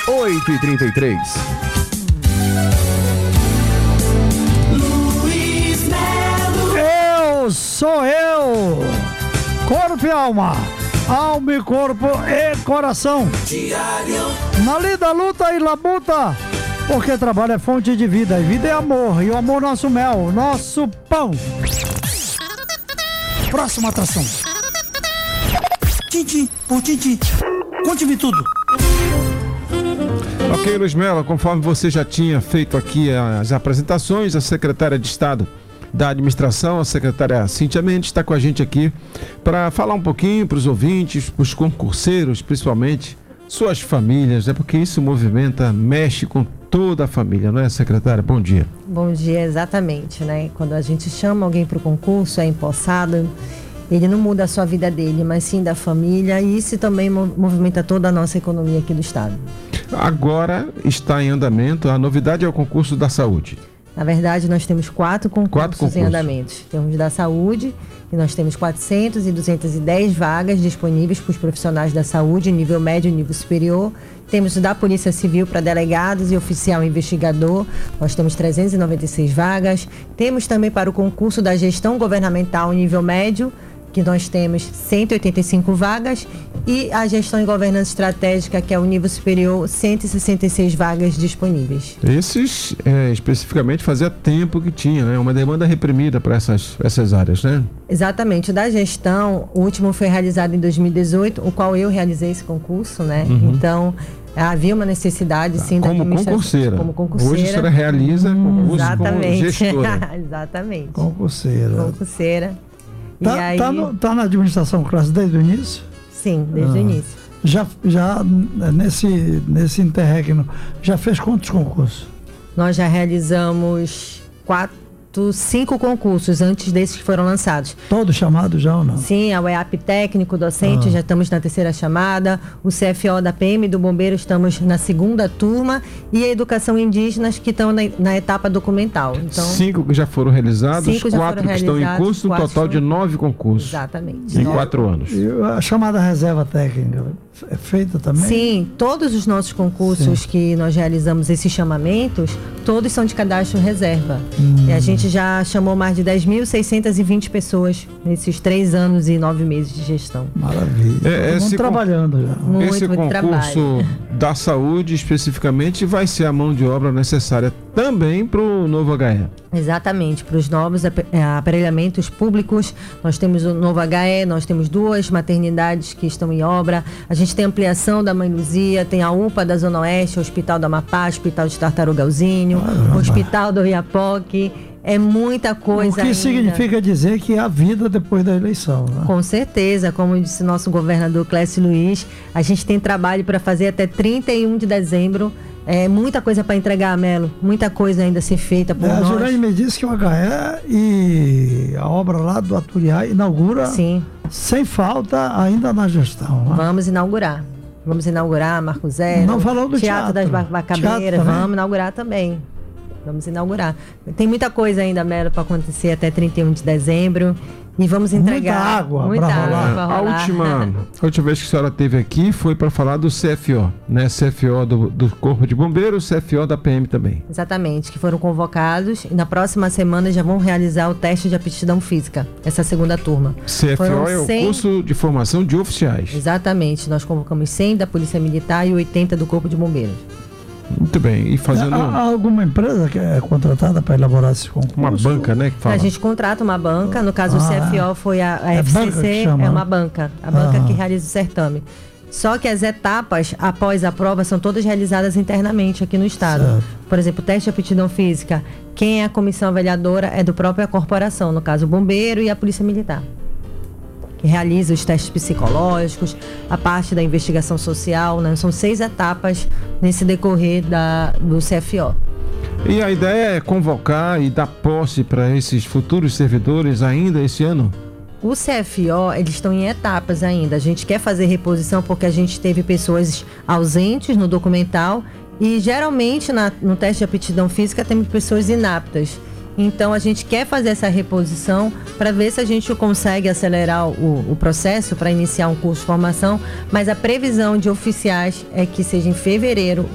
8h33. Sou eu, corpo e alma, alma e corpo e coração. Diário. Na lida, luta e labuta, porque trabalho é fonte de vida, e vida é amor, e o amor nosso mel, nosso pão. Próxima atração. Tintim, por tintim, conte-me tudo. Ok, Luiz Melo, conforme você já tinha feito aqui as apresentações, a secretária de Estado da Administração, a secretária Cíntia Mendes, está com a gente aqui para falar um pouquinho para os ouvintes, para os concurseiros, principalmente, suas famílias, porque isso movimenta, mexe com toda a família, não é, secretária? Bom dia. Bom dia, exatamente, né? Quando a gente chama alguém para o concurso, é empossado, ele não muda a sua vida dele, mas sim da família, e isso também movimenta toda a nossa economia aqui do estado. Agora está em andamento, a novidade é o concurso da saúde. Na verdade, nós temos quatro concursos em andamento. Temos da saúde, e nós temos 400 e 210 vagas disponíveis para os profissionais da saúde, nível médio e nível superior. Temos da Polícia Civil para delegados e oficial investigador, nós temos 396 vagas. Temos também para o concurso da gestão governamental nível médio, que nós temos 185 vagas, e a gestão e governança estratégica, que é o nível superior, 166 vagas disponíveis. Esses, especificamente, fazia tempo que tinha, né? Uma demanda reprimida para essas áreas, né? Exatamente. O da gestão, o último foi realizado em 2018, o qual eu realizei esse concurso, né? Uhum. Então, havia uma necessidade, sim, da concurseira. Como concurseira. Hoje a senhora realiza concurso exatamente. como gestora. Exatamente. Concurseira. E aí... tá na administração classe desde o início? Sim, desde o início. Já nesse interregno, já fez quantos concursos? Nós já realizamos 5 concursos antes desses que foram lançados. Todos chamados já ou não? Sim, a UEAP técnico, docente, já estamos na 3ª chamada. O CFO da PM e do Bombeiro estamos na 2ª turma. E a educação indígenas que estão na etapa documental. Então, 5 que já foram realizados, 4 que estão em curso, um total de 9 concursos. Exatamente. Em 4 anos. E a chamada reserva técnica é feita também? Sim, todos os nossos concursos que nós realizamos, esses chamamentos, todos são de cadastro reserva. E a gente já chamou mais de 10.620 pessoas nesses 3 anos e 9 meses de gestão. Maravilha. Estamos trabalhando já. Esse concurso da saúde, especificamente, vai ser a mão de obra necessária também para o novo HE. Exatamente, para os novos aparelhamentos públicos, nós temos o novo HE, nós temos 2 maternidades que estão em obra, a gente tem ampliação da Mãe Luzia, tem a UPA da Zona Oeste, o Hospital da Amapá, Hospital de Tartarugalzinho, o Hospital do Iapoque, é muita coisa. O que significa dizer que há vida depois da eleição, né? Com certeza, como disse nosso governador Clécio Luiz, a gente tem trabalho para fazer até 31 de dezembro. É muita coisa para entregar, Melo. Muita coisa ainda a ser feita por nós. A Jurane me disse que o HE e a obra lá do Aturiá inaugura sem falta ainda na gestão. Né? Vamos inaugurar. Vamos inaugurar Marco Zero. Não falou do Teatro das Bacabeiras. Vamos inaugurar também. Vamos inaugurar. Tem muita coisa ainda, Melo, para acontecer até 31 de dezembro. E vamos entregar muita água pra rolar. A última vez que a senhora esteve aqui foi para falar do CFO, né? CFO do Corpo de Bombeiros, CFO da PM também. Exatamente, que foram convocados e na próxima semana já vão realizar o teste de aptidão física, essa 2ª turma. CFO é o curso de formação de oficiais. Exatamente, nós convocamos 100 da Polícia Militar e 80 do Corpo de Bombeiros. Muito bem, e fazendo... Há alguma empresa que é contratada para elaborar esse concurso? Uma banca, né, que fala? A gente contrata uma banca, no caso o CFO foi a FCC, é uma banca, a banca que realiza o certame. Só que as etapas após a prova são todas realizadas internamente aqui no estado. Certo. Por exemplo, o teste de aptidão física, quem é a comissão avaliadora é do própria corporação, no caso o Bombeiro e a Polícia Militar, que realiza os testes psicológicos, a parte da investigação social, né? São 6 etapas nesse decorrer do CFO. E a ideia é convocar e dar posse para esses futuros servidores ainda esse ano? O CFO, eles estão em etapas ainda. A gente quer fazer reposição porque a gente teve pessoas ausentes no documental e geralmente no teste de aptidão física temos pessoas inaptas. Então a gente quer fazer essa reposição para ver se a gente consegue acelerar o processo para iniciar um curso de formação, mas a previsão de oficiais é que seja em fevereiro